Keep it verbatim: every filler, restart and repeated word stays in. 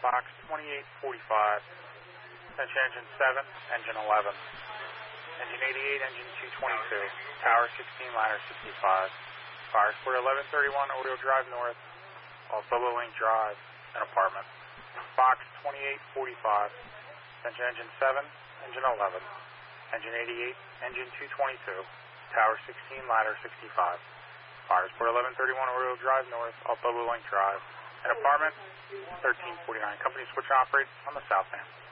Fox twenty-eight forty-five, attention engine seven, engine eleven, engine eighty-eight, engine two twenty-two, tower sixteen, ladder sixty-five, fire sport eleven thirty-one, Oriole Drive North, off Bobo Lane Drive, an apartment. Fox twenty-eight forty-five, attention engine seven, engine eleven, engine eighty-eight, engine two twenty-two, tower sixteen, ladder sixty-five, fire sport eleven thirty-one, Oriole Drive North, off Bobo Lane Drive, an apartment, thirteen forty-nine. Company switch operates on the south end.